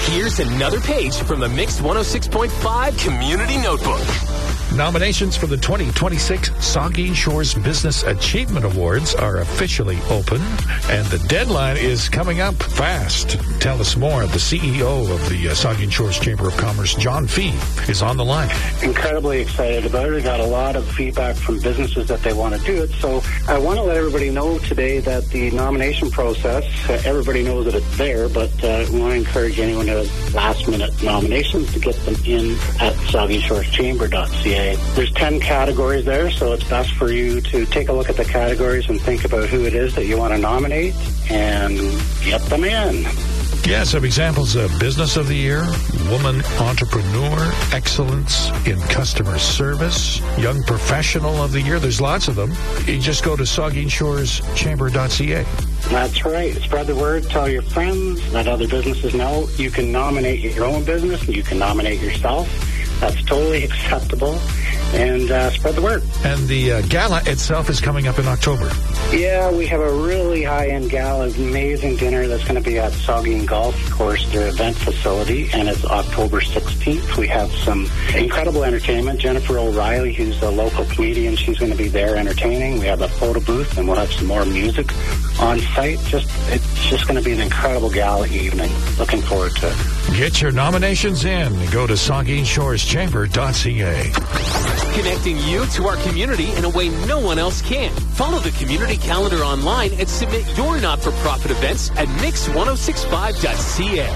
Here's another page from the Mix 106.5 Community Notebook. Nominations for the 2026 Saugeen Shores Business Achievement Awards are officially open, and the deadline is coming up fast. Tell us more. The CEO of the Saugeen Shores Chamber of Commerce, John Fee, is on the line. Incredibly excited about it. We got a lot of feedback from businesses that they want to do it. So I want to let everybody know today that the nomination process, everybody knows that it's there, but we want to encourage anyone who has last-minute nominations to get them in at SaugeenShoresChamber.ca. There's 10 categories there, so it's best for you to take a look at the categories and think about who it is that you want to nominate and get them in. Yeah, some examples of Business of the Year, Woman Entrepreneur, Excellence in Customer Service, Young Professional of the Year. There's lots of them. You just go to SaugeenShoresChamber.ca. That's right. Spread the word. Tell your friends. Let other businesses know. You can nominate your own business. You can nominate yourself. That's totally acceptable. And spread the word. And the gala itself is coming up in October. Yeah, we have a really high-end gala, amazing dinner that's going to be at Saugeen Golf Course, their event facility, and it's October 16th. We have some incredible entertainment. Jennifer O'Reilly, who's a local comedian, she's going to be there entertaining. We have a photo booth, and we'll have some more music on site. It's just going to be an incredible gala evening. Looking forward to it. Get your nominations in. Go to SaugeenShoresChamber.ca. Connecting you to our community in a way no one else can. Follow the community calendar online and submit your not-for-profit events at mix1065.ca.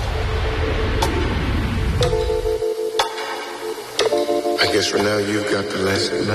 I guess for now you've got the last